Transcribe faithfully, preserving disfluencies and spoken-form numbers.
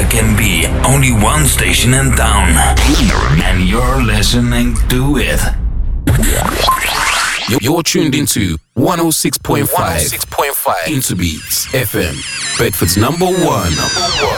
can be only one station in town, and you're listening to it. You're tuned into one oh six point five Interbeats F M, Bedford's number one. Number one.